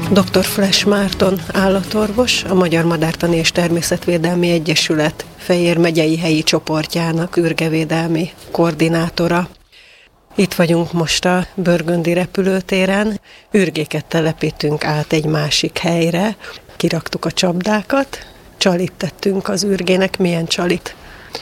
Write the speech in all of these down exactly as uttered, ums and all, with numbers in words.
doktor Fles Márton állatorvos, a Magyar Madártani és Természetvédelmi Egyesület Fejér megyei helyi csoportjának ürgevédelmi koordinátora. Itt vagyunk most a Börgöndi repülőtéren, ürgéket telepítünk át egy másik helyre, kiraktuk a csapdákat, csalit tettünk az ürgének. Milyen csalit?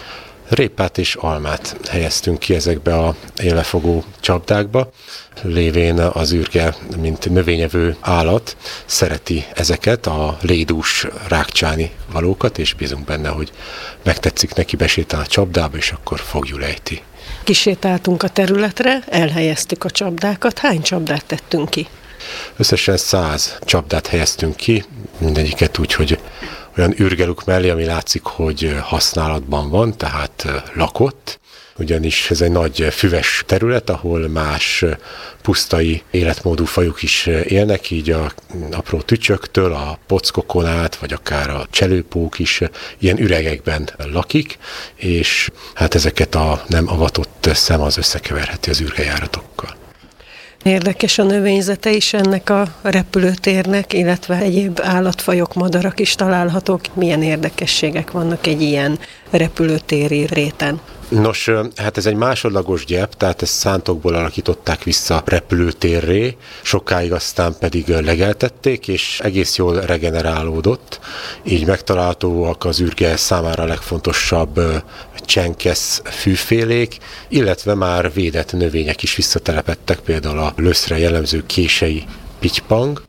Répát és almát helyeztünk ki ezekbe a élefogó csapdákba, lévén az ürge, mint növényevő állat, szereti ezeket a lédús rákcsáni valókat, és bízunk benne, hogy megtetszik neki, besétál a csapdába, és akkor fogjul ejti. Kisétáltunk a területre, elhelyeztük a csapdákat. Hány csapdát tettünk ki? Összesen száz csapdát helyeztünk ki, mindegyiket úgy, hogy olyan ürgeluk mellé, ami látszik, hogy használatban van, tehát lakott, ugyanis ez egy nagy füves terület, ahol más pusztai életmódú fajok is élnek, így a apró tücsöktől, a pockokon át, vagy akár a cselőpók is ilyen üregekben lakik, és hát ezeket a nem avatott szem az összekeverheti az ürgejáratokkal. Érdekes a növényzete is ennek a repülőtérnek, illetve egyéb állatfajok, madarak is találhatók. Milyen érdekességek vannak egy ilyen repülőtéri réten? Nos, hát ez egy másodlagos gyep, tehát ezt szántokból alakították vissza repülőtérré, sokáig aztán pedig legeltették, és egész jól regenerálódott. Így megtalálhatóak az ürge számára a legfontosabb csenkesz fűfélék, illetve már védett növények is visszatelepedtek, például a löszre jellemző kései pitypang,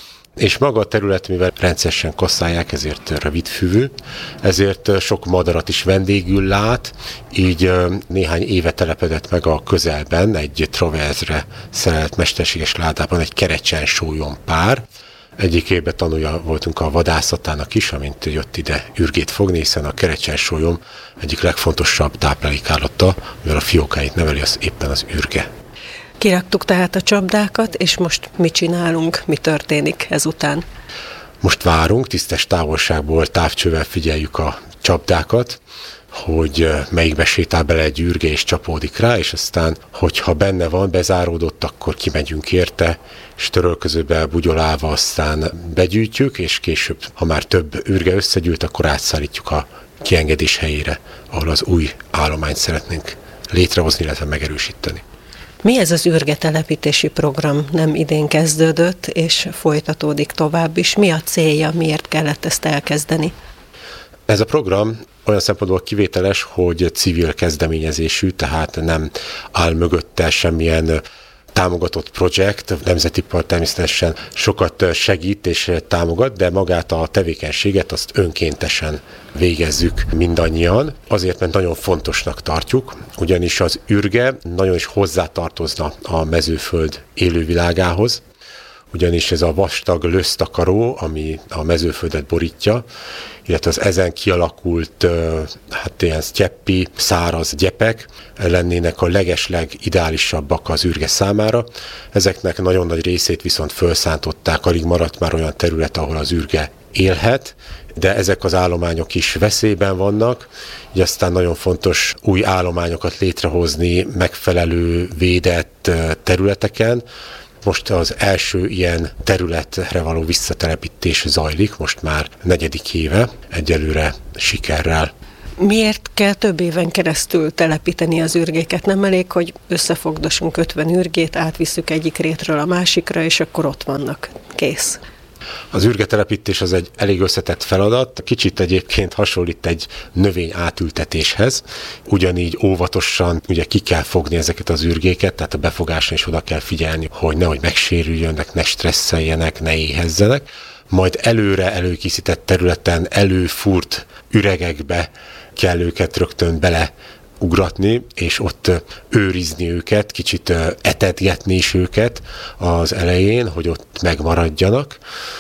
és maga a terület, mivel rendszeresen kasszálják, ezért rövidfűvű, ezért sok madarat is vendégül lát, így néhány éve telepedett meg a közelben egy traverzre szerelt mesterséges ládában egy kerecsensólyom pár. Egyik évben tanulja voltunk a vadászatának is, amint jött ide ürgét fogni, hiszen a kerecsensólyom egyik legfontosabb táplálékállata, mivel a fiókáit neveli, az éppen az ürge. Kiraktuk tehát a csapdákat, és most mit csinálunk, mi történik ezután? Most várunk, tisztes távolságból távcsővel figyeljük a csapdákat, hogy melyikbe sétál bele egy ürge és csapódik rá, és aztán, hogyha benne van, bezáródott, akkor kimegyünk érte, és törölközőbe bugyolálva aztán begyűjtjük, és később, ha már több ürge összegyűlt, akkor átszállítjuk a kiengedés helyére, ahol az új állományt szeretnénk létrehozni, illetve megerősíteni. Mi ez az ürgetelepítési program? Nem idén kezdődött, és folytatódik tovább is. Mi a célja, miért kellett ezt elkezdeni? Ez a program olyan szempontból kivételes, hogy civil kezdeményezésű, tehát nem áll mögötte semmilyen támogatott projekt. A Nemzeti Park természetesen sokat segít és támogat, de magát a tevékenységet azt önkéntesen végezzük mindannyian. Azért, mert nagyon fontosnak tartjuk, ugyanis az ürge nagyon is hozzátartozna a mezőföld élővilágához, ugyanis ez a vastag lösztakaró, ami a mezőföldet borítja, illetve az ezen kialakult hát ilyen sztyeppi, száraz gyepek lennének a legesleg ideálisabbak az ürge számára. Ezeknek nagyon nagy részét viszont felszántották, alig maradt már olyan terület, ahol az ürge élhet, de ezek az állományok is veszélyben vannak, így aztán nagyon fontos új állományokat létrehozni megfelelő védett területeken. Most az első ilyen területre való visszatelepítés zajlik, most már negyedik éve, egyelőre sikerrel. Miért kell több éven keresztül telepíteni az ürgéket? Nem elég, hogy összefogdosunk ötven ürgét, átvisszük egyik rétről a másikra, és akkor ott vannak. Kész. Az ürgetelepítés az egy elég összetett feladat, kicsit egyébként hasonlít egy növény átültetéshez, ugyanígy óvatosan ugye ki kell fogni ezeket az ürgéket, tehát a befogáson is oda kell figyelni, hogy nehogy megsérüljönnek, ne stresszeljenek, ne éhezzenek, majd előre előkészített területen előfúrt üregekbe kell őket rögtön bele ugratni, és ott őrizni őket, kicsit etetgetni is őket az elején, hogy ott megmaradjanak,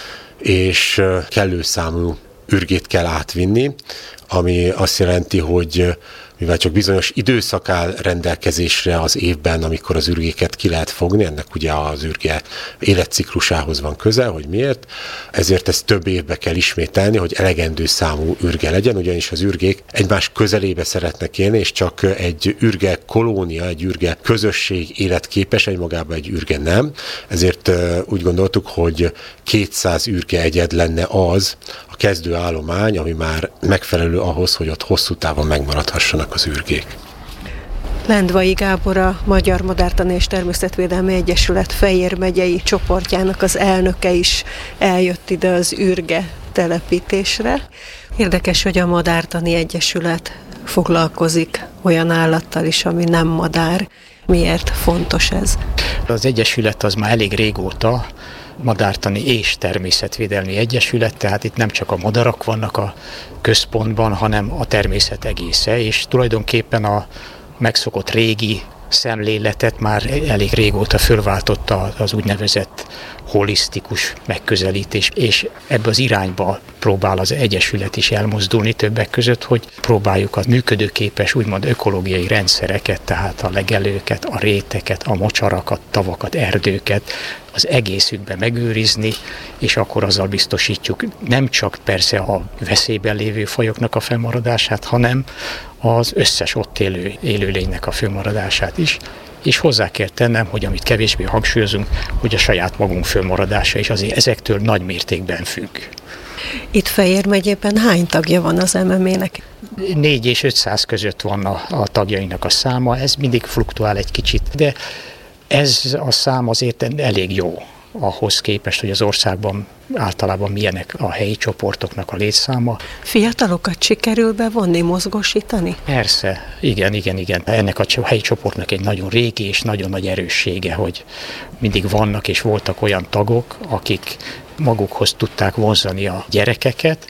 és kellő számú ürgét kell átvinni, ami azt jelenti, hogy mivel csak bizonyos időszak áll rendelkezésre az évben, amikor az ürgéket ki lehet fogni, ennek ugye az ürge életciklusához van köze, hogy miért, ezért ezt több évbe kell ismételni, hogy elegendő számú ürge legyen, ugyanis az ürgék egymás közelébe szeretnek élni, és csak egy ürge kolónia, egy ürge közösség életképes, egymagában egy ürge nem. Ezért úgy gondoltuk, hogy kétszáz ürge egyed lenne az a kezdő állomány, ami már megfelelő ahhoz, hogy ott hosszú távon megmaradhassanak az ürgék. Lendvai Gábor, a Magyar Madártani és Természetvédelmi Egyesület Fejér megyei csoportjának az elnöke is eljött ide az ürge telepítésre. Érdekes, hogy a Madártani Egyesület foglalkozik olyan állattal is, ami nem madár. Miért fontos ez? Az Egyesület az már elég régóta Madártani és Természetvédelmi Egyesület, tehát itt nem csak a madarak vannak a központban, hanem a természet egésze, és tulajdonképpen a megszokott régi szemléletet már elég régóta fölváltotta az úgynevezett holisztikus megközelítés, és ebbe az irányba próbál az Egyesület is elmozdulni többek között, hogy próbáljuk a működőképes, úgymond ökológiai rendszereket, tehát a legelőket, a réteket, a mocsarakat, tavakat, erdőket az egészükben megőrizni, és akkor azzal biztosítjuk nem csak persze a veszélyben lévő fajoknak a fennmaradását, hanem az összes ott élő élőlénynek a fennmaradását is. És hozzá kell tennem, hogy amit kevésbé hangsúlyozunk, hogy a saját magunk fönnmaradása is azért ezektől nagy mértékben függ. Itt Fejér megyében hány tagja van az em em é-nek? négy és ötszáz között van a, a tagjainak a száma, ez mindig fluktuál egy kicsit, de ez a szám azért elég jó ahhoz képest, hogy az országban általában milyenek a helyi csoportoknak a létszáma. Fiatalokat sikerül bevonni, mozgósítani? Persze, igen, igen, igen. Ennek a helyi csoportnak egy nagyon régi és nagyon nagy erőssége, hogy mindig vannak és voltak olyan tagok, akik magukhoz tudták vonzani a gyerekeket,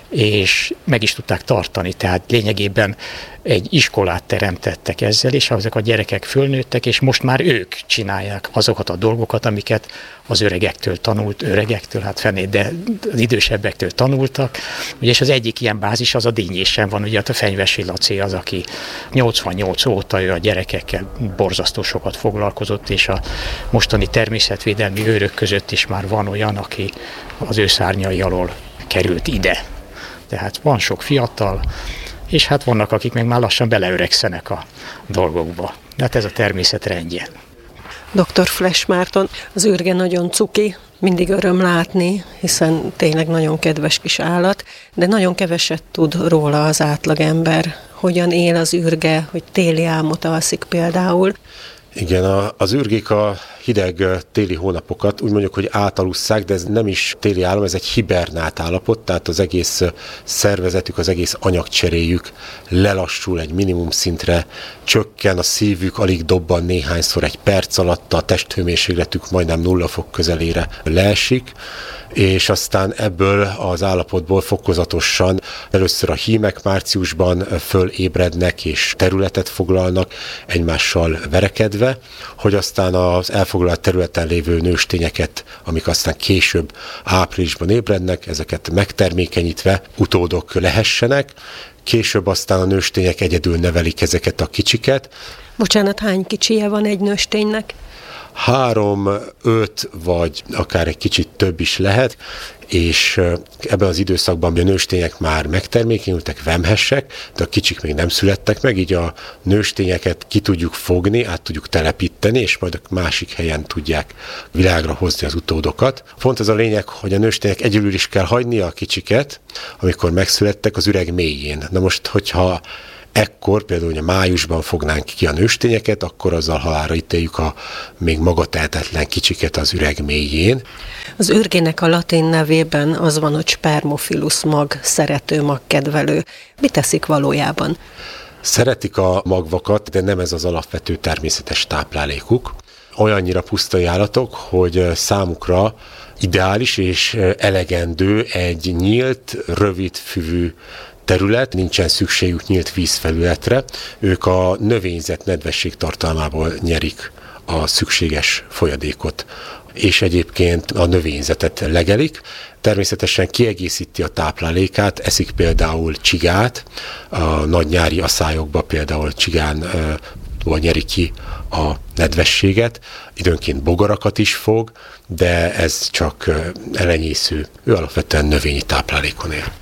és meg is tudták tartani. Tehát lényegében egy iskolát teremtettek ezzel, és ezek a gyerekek fölnőttek, és most már ők csinálják azokat a dolgokat, amiket az öregektől tanult, öregektől, hát fenét, de az idősebbektől tanultak. Ugye, és az egyik ilyen bázis az a Dínyésen van, ugye a Fenyvesi Laci az, aki nyolcvannyolc óta ő a gyerekekkel borzasztó sokat foglalkozott, és a mostani természetvédelmi őrök között is már van olyan, aki az ő szárnyai alól került ide. Tehát van sok fiatal, és hát vannak, akik meg már lassan beleöregszenek a dolgokba. De hát ez a természet rendje. doktor Flesch Márton, az ürge nagyon cuki, mindig öröm látni, hiszen tényleg nagyon kedves kis állat, de nagyon keveset tud róla az átlagember. Hogyan él az ürge, hogy téli álmot alszik például. Igen, a, az ürgék a hideg téli hónapokat úgy mondjuk, hogy átalusszák, de ez nem is téli álom, ez egy hibernált állapot, tehát az egész szervezetük, az egész anyagcseréjük lelassul egy minimum szintre, csökken, a szívük alig dobban néhányszor egy perc alatt, a testhőmérsékletük majdnem nulla fok közelére leesik, és aztán ebből az állapotból fokozatosan először a hímek márciusban fölébrednek és területet foglalnak, egymással verekedve, hogy aztán az elfoglalt területen lévő nőstényeket, amik aztán később áprilisban ébrednek, ezeket megtermékenyítve utódok lehessenek, később aztán a nőstények egyedül nevelik ezeket a kicsiket. Bocsánat, hány kicsie van egy nősténynek? Három, öt, vagy akár egy kicsit több is lehet, és ebben az időszakban a nőstények már megtermékenyültek, vemhessek, de a kicsik még nem születtek meg, így a nőstényeket ki tudjuk fogni, át tudjuk telepíteni, és majd a másik helyen tudják világra hozni az utódokat. Pont ez a lényeg, hogy a nőstények egyedül is kell hagynia a kicsiket, amikor megszülettek az üreg mélyén. Na most, hogyha ekkor, például hogy májusban fognánk ki a nőstényeket, akkor azzal halálra ítéljük a még magatehetetlen kicsiket az üreg mélyén. Az ürgének a latin nevében az van, hogy spermophilus mag, szerető mag, kedvelő. Mit teszik valójában? Szeretik a magvakat, de nem ez az alapvető természetes táplálékuk. Olyannyira pusztai állatok, hogy számukra ideális és elegendő egy nyílt, rövid füvű terület, nincsen szükségük nyílt vízfelületre. Ők a növényzet nedvesség tartalmából nyerik a szükséges folyadékot. És egyébként a növényzetet legelik, természetesen kiegészíti a táplálékát, eszik például csigát, a nagy nyári aszályokban például csigánból nyeri ki a nedvességet, időnként bogarakat is fog, de ez csak elenyésző, ő alapvetően növényi táplálékon él.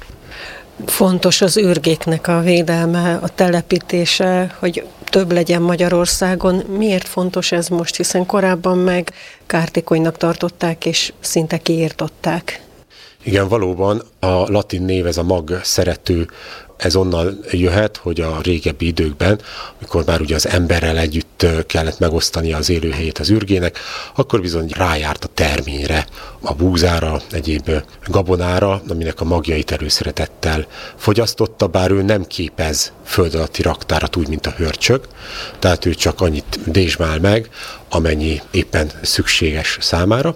Fontos az ürgéknek a védelme, a telepítése, hogy több legyen Magyarországon. Miért fontos ez most, hiszen korábban meg kártékonynak tartották és szinte kiirtották? Igen, valóban a latin név, ez a mag szerető, ez onnan jöhet, hogy a régebbi időkben, amikor már ugye az emberrel együtt kellett megosztani az élőhelyét az ürgének, akkor bizony rájárt a terményre, a búzára, egyéb gabonára, aminek a magjait előszeretettel fogyasztotta, bár ő nem képez föld alatti raktárat úgy, mint a hörcsög, tehát ő csak annyit dézsmál meg, amennyi éppen szükséges számára.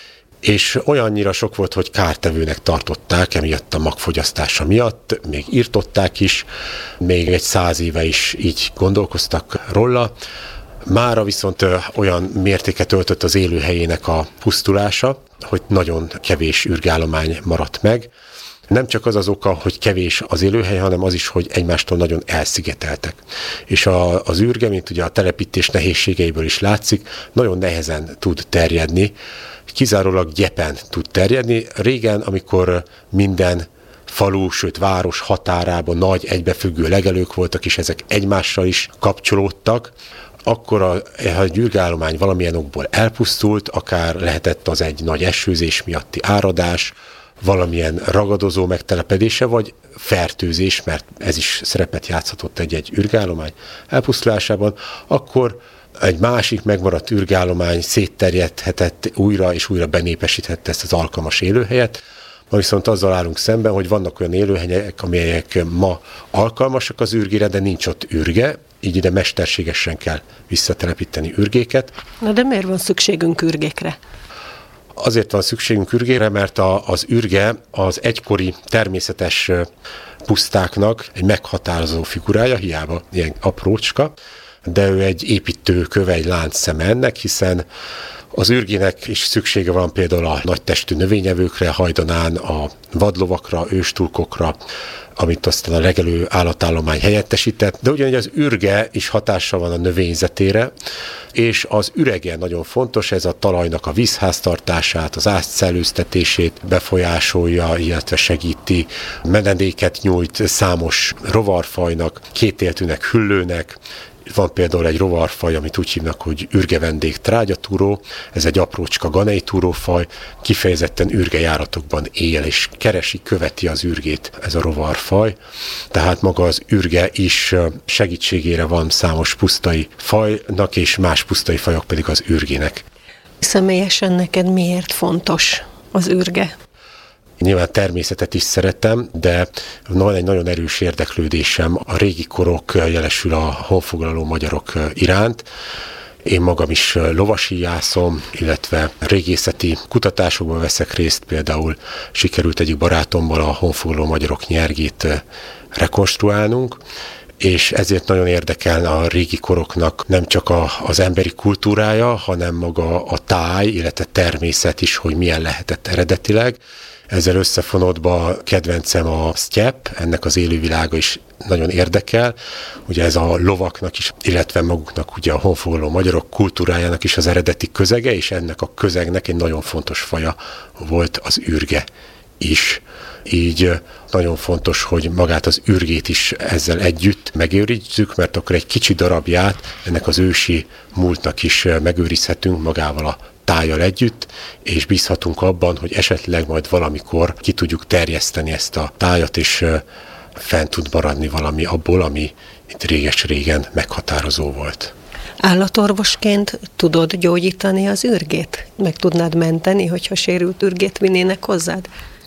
És olyannyira sok volt, hogy kártevőnek tartották, emiatt a magfogyasztása miatt, még írtották is, még egy száz éve is így gondolkoztak róla. Mára viszont olyan mértéket öltött az élőhelyének a pusztulása, hogy nagyon kevés ürgállomány maradt meg. Nem csak az az oka, hogy kevés az élőhely, hanem az is, hogy egymástól nagyon elszigeteltek. És a, az ürge, mint ugye a telepítés nehézségeiből is látszik, nagyon nehezen tud terjedni, kizárólag gyepen tud terjedni. Régen, amikor minden falu, sőt város határában nagy egybefüggő legelők voltak, és ezek egymással is kapcsolódtak, akkor a, ha egy ürgállomány valamilyen okból elpusztult, akár lehetett az egy nagy esőzés miatti áradás, valamilyen ragadozó megtelepedése, vagy fertőzés, mert ez is szerepet játszhatott egy-egy ürgállomány elpusztulásában, akkor egy másik megmaradt ürgállomány szétterjedhetett újra és újra benépesíthette ezt az alkalmas élőhelyet. Ma viszont azzal állunk szemben, hogy vannak olyan élőhelyek, amelyek ma alkalmasak az ürgére, de nincs ott ürge, így ide mesterségesen kell visszatelepíteni ürgéket. Na de miért van szükségünk ürgékre? Azért van szükségünk ürgére, mert a, az ürge az egykori természetes pusztáknak egy meghatározó figurája, hiába ilyen aprócska, de ő egy építőköve, egy láncszeme ennek, hiszen az ürgének is szüksége van például a nagytestű növényevőkre, hajdanán a vadlovakra, őstulkokra, amit aztán a legelő állatállomány helyettesített, de ugyanígy az ürge is hatással van a növényzetére, és az ürege nagyon fontos, ez a talajnak a vízháztartását, az ászt-szellőztetését befolyásolja, illetve segíti, menedéket nyújt számos rovarfajnak, kétéltűnek, hüllőnek. Van például egy rovarfaj, amit úgy hívnak, hogy ürgevendég trágyatúró, ez egy aprócska ganeitúrófaj, kifejezetten ürgejáratokban él, és keresi, követi az ürgét ez a rovarfaj. Tehát maga az ürge is segítségére van számos pusztai fajnak, és más pusztai fajok pedig az ürgének. Személyesen neked miért fontos az ürge? Nyilván természetet is szeretem, de van egy nagyon erős érdeklődésem a régi korok, jelesül a honfoglaló magyarok iránt. Én magam is lovasíjászom, illetve régészeti kutatásokban veszek részt, például sikerült egyik barátommal a honfoglaló magyarok nyergét rekonstruálnunk, és ezért nagyon érdekel a régi koroknak nem csak a, az emberi kultúrája, hanem maga a táj, illetve természet is, hogy milyen lehetett eredetileg. Ezzel összefonódva kedvencem a sztyepp, ennek az élővilága is nagyon érdekel. Ugye ez a lovaknak is, illetve maguknak ugye a honfoglaló magyarok kultúrájának is az eredeti közege, és ennek a közegnek egy nagyon fontos faja volt az ürge is. Így nagyon fontos, hogy magát az ürgét is ezzel együtt megőrizzük, mert akkor egy kicsi darabját ennek az ősi múltnak is megőrizhetünk magával a tájjal együtt, és bízhatunk abban, hogy esetleg majd valamikor ki tudjuk terjeszteni ezt a tájat, és fent tud maradni valami abból, ami itt réges-régen meghatározó volt. Állatorvosként tudod gyógyítani az ürgét? Meg tudnád menteni, hogyha sérült ürgét vinnének hozzád?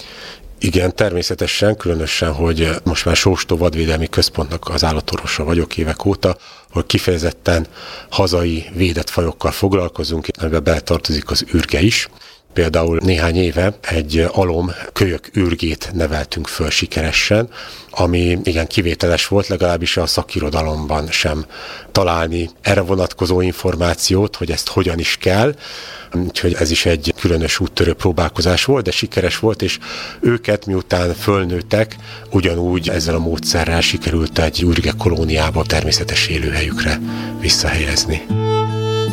Igen, természetesen, különösen, hogy most már Sóstó Vadvédelmi Központnak az állatorvosa vagyok évek óta, hogy kifejezetten hazai védett fajokkal foglalkozunk, amiben beletartozik az ürge is. Például néhány éve egy alom kölyök ürgét neveltünk föl sikeresen, ami igen kivételes volt, legalábbis a szakirodalomban sem találni erre vonatkozó információt, hogy ezt hogyan is kell. Úgyhogy ez is egy különös úttörő próbálkozás volt, de sikeres volt, és őket miután fölnőttek, ugyanúgy ezzel a módszerrel sikerült egy ürge kolóniába természetes élőhelyükre visszahelyezni.